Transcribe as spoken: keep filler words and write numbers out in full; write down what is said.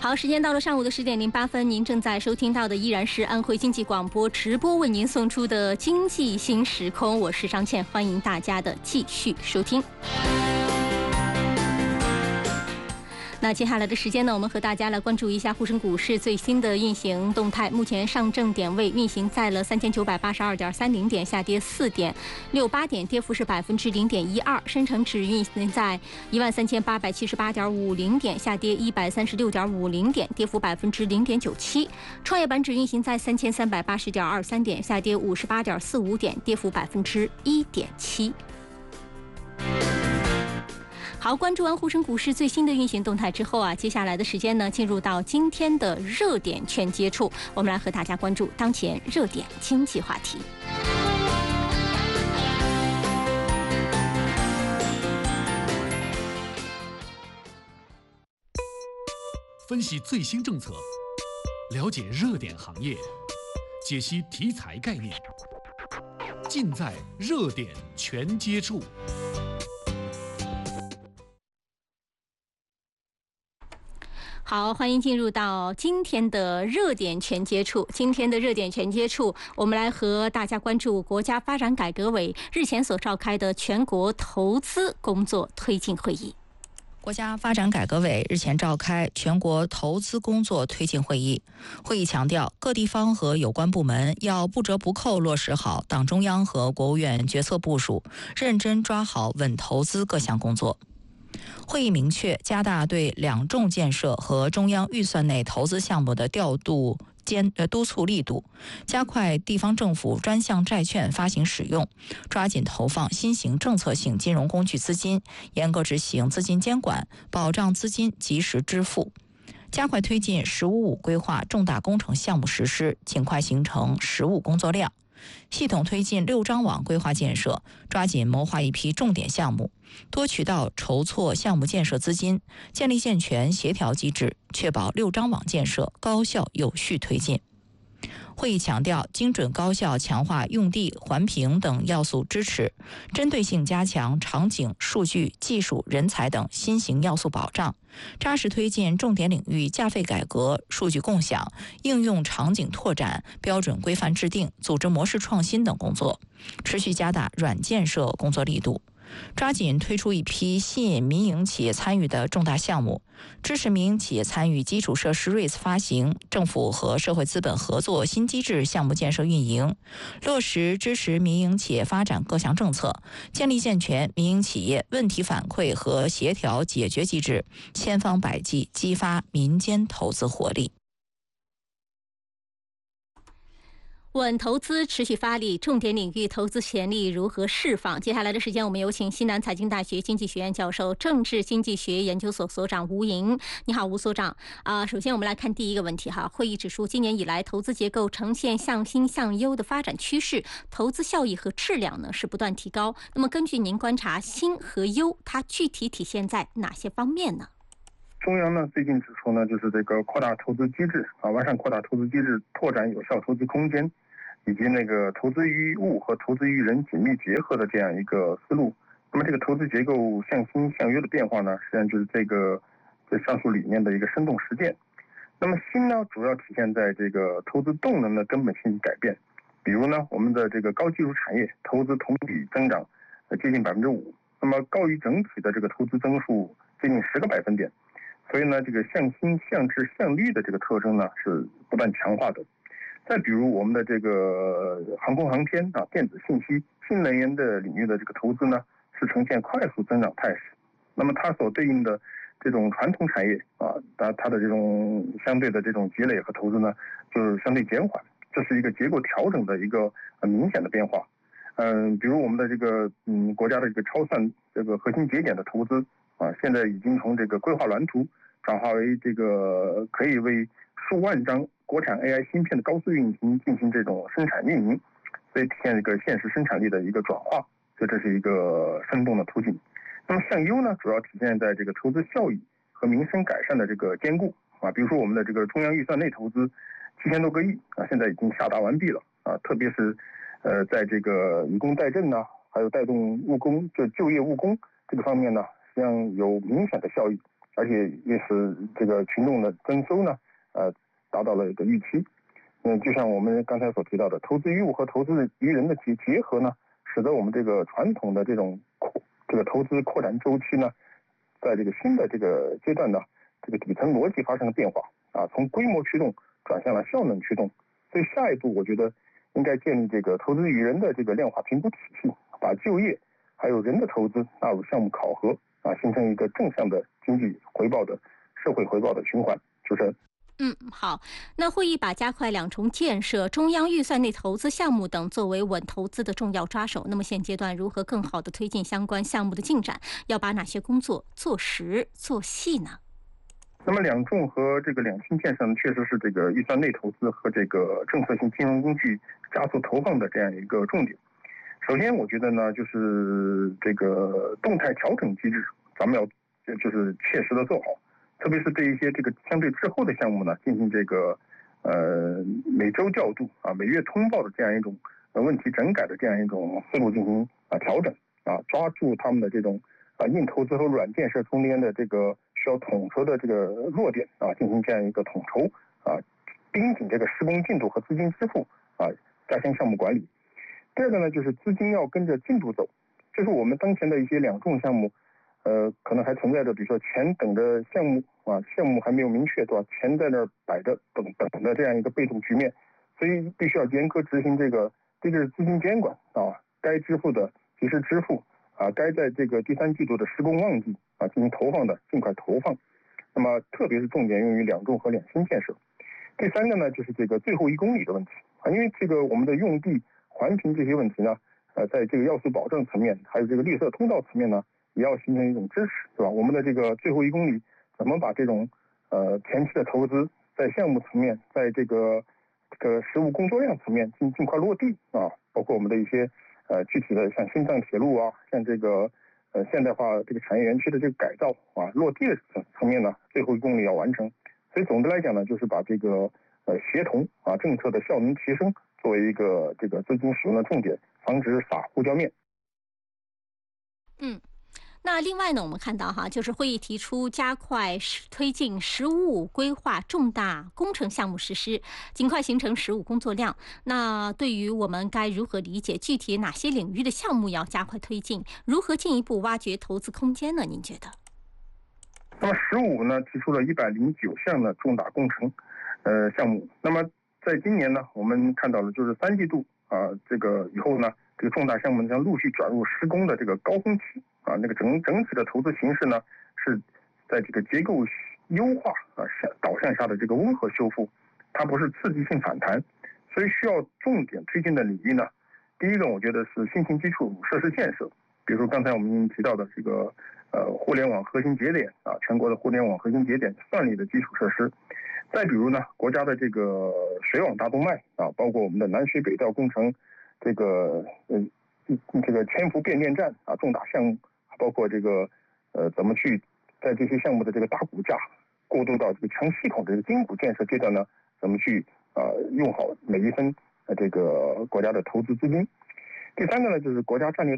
好，时间到了上午的十点零八分，您正在收听到的依然是安徽经济广播直播为您送出的经济新时空，我是张倩，欢迎大家的继续收听。那接下来的时间呢，我们和大家来关注一下沪深股市最新的运行动态。目前上证点位运行在了三千九百八十二点三零点，下跌四点六八点，跌幅是百分之零点一二。深成指运行在一万三千八百七十八点五零点，下跌一百三十六点五零点，跌幅百分之零点九七。创业板指运行在三千三百八十点二三点，下跌五十八点四五点，跌幅百分之一点七。好，关注完沪深股市最新的运行动态之后啊，接下来的时间呢，进入到今天的热点全接触，我们来和大家关注当前热点经济话题。 分析最新政策，了解热点行业，解析题材概念，尽在热点全接触。 好，欢迎进入到今天的热点全接触。今天的热点全接触，我们来和大家关注国家发展改革委日前所召开的全国投资工作推进会议。 国家发展改革委日前召开全国投资工作推进会议，会议强调，各地方和有关部门要不折不扣落实好党中央和国务院决策部署，认真抓好稳投资各项工作。会议明确，加大对两重建设和中央预算内投资项目的调度监呃督促力度，加快地方政府专项债券发行使用，抓紧投放新型政策性金融工具资金，严格执行资金监管，保障资金及时支付。加快推进“十五五”规划重大工程项目实施，尽快形成“十五”工作量。系统推进六张网规划建设，抓紧谋划一批重点项目，多渠道筹措项目建设资金，建立健全协调机制，确保六张网建设高效有序推进。会议强调，精准高效强化用地、环评等要素支持，针对性加强场景、数据、技术、人才等新型要素保障，扎实推进重点领域价费改革、数据共享、应用场景拓展、标准规范制定、组织模式创新等工作，持续加大软建设工作力度。抓紧推出一批吸引民营企业参与的重大项目，支持民营企业参与基础设施 REITs 发行、政府和社会资本合作新机制项目建设运营，落实支持民营企业发展各项政策，建立健全民营企业问题反馈和协调解决机制，千方百计激发民间投资活力。 稳投资持续发力，重点领域投资潜力如何释放？接下来的时间，我们有请西南财经大学经济学院教授、政治经济学研究所所长吴莹。你好，吴所长。啊、呃，首先我们来看第一个问题哈。会议指出，今年以来投资结构呈现向新向优的发展趋势，投资效益和质量呢是不断提高。那么根据您观察，新和优它具体体现在哪些方面呢？ 中央呢最近指出呢，就是这个扩大投资机制啊，完善扩大投资机制，拓展有效投资空间。以及那个投资于物和投资于人紧密结合的这样一个思路。那么这个投资结构向新向优的变化呢，实际上就是这个这上述理念的一个生动实践。那么新呢，主要体现在这个投资动能的根本性改变。比如呢，我们的这个高技术产业投资同比增长接近百分之五，那么高于整体的这个投资增速接近十个百分点。所以呢，这个向新向质向绿的这个特征呢是不断强化的。再比如我们的这个航空航天啊、电子信息、新能源的领域的这个投资呢，是呈现快速增长态势。那么它所对应的这种传统产业啊，它它的这种相对的这种积累和投资呢，就是相对减缓。这是一个结构调整的一个很明显的变化。嗯，比如我们的这个嗯国家的这个超算这个核心节点的投资啊，现在已经从这个规划蓝图转化为这个可以为数万张国产 A I 芯片的高速运行进行这种生产运营，所以体现一个现实生产力的一个转化，所以这是一个生动的途径。那么向优呢，主要体现在这个投资效益和民生改善的这个兼顾啊，比如说我们的这个中央预算内投资七千多个亿啊，现在已经下达完毕了啊，特别是呃在这个以工代赈呢，还有带动务工这就业务工这个方面呢，实际上有明显的效益。 而且也使这个群众的增收呢，呃，达到了一个预期。嗯，就像我们刚才所提到的，投资于物和投资于人的结结合呢，使得我们这个传统的这种这个投资扩展周期呢，在这个新的这个阶段呢，这个底层逻辑发生了变化啊，从规模驱动转向了效能驱动。所以下一步，我觉得应该建立这个投资于人的这个量化评估体系，把就业还有人的投资纳入项目考核啊，形成一个正向的经济回报的社会回报的循环。主持人。 嗯，好。那会议把加快两重建设、中央预算内投资项目等作为稳投资的重要抓手。那么现阶段如何更好地推进相关项目的进展？要把哪些工作做实做细呢？ 那么两重和这个两轻建设呢，确实是这个预算内投资和这个政策性金融工具加速投放的这样一个重点。首先，我觉得呢，就是这个动态调整机制，咱们要就是切实的做好。特别是对一些这个相对滞后的项目呢，进行这个呃每周调度啊、每月通报的这样一种呃问题整改的这样一种思路进行啊调整啊，抓住他们的这种啊硬投资和软建设中间的这个需要统筹的这个弱点啊，进行这样一个统筹啊，盯紧这个施工进度和资金支付啊，加强项目管理。第二个呢，就是资金要跟着进度走，这是我们当前的一些两重项目。呃，可能还存在着，比如说钱等着项目啊，项目还没有明确，对吧？钱在那儿摆着等等的这样一个被动局面，所以必须要严格执行这个对这资金监管啊，该支付的及时支付啊，该在这个第三季度的施工旺季啊进行投放的尽快投放。那么特别是重点用于两重和两轻建设。第三个呢，就是这个最后一公里的问题啊，因为这个我们的用地环评这些问题呢，呃，在这个要素保证层面，还有这个绿色通道层面呢，也要形成一种支持，对吧？我们的这个最后一公里怎么把这种呃前期的投资在项目层面，在这个这个实务工作量层面尽尽快落地啊，包括我们的一些呃具体的像新藏铁路啊，像这个呃现代化这个产业园区的这个改造啊，落地的层层面呢，最后一公里要完成。所以总的来讲呢，就是把这个呃协同啊政策的效能提升作为一个这个资金使用的重点，防止撒胡椒面。 嗯。那另外呢，我们看到哈，就是会议提出加快推进实务规划重大工程项目实施，尽快形成实务工作量。那对于我们该如何理解具体哪些领域的项目要加快推进，如何进一步挖掘投资空间呢？您觉得？ 那么十五呢，提出了一百零九项的重大工程呃项目。那么在今年呢，我们看到了就是三季度啊，这个以后呢，这个重大项目将陆续转入施工的这个高峰期。啊，那个整整体的投资形势呢，是在这个结构优化啊导向下的这个温和修复，它不是刺激性反弹，所以需要重点推进的领域呢，第一个我觉得是新型基础设施建设，比如说刚才我们已经提到的这个呃互联网核心节点啊，全国的互联网核心节点算力的基础设施，再比如呢，国家的这个水网大动脉啊，包括我们的南水北调工程，这个呃这个千伏变电站啊，重大项目。包括这个，呃，怎么去在这些项目的这个打骨架过渡到这个强系统的这个筋骨建设阶段呢？怎么去啊、呃、用好每一分呃这个国家的投资资金？第三个呢，就是国家战略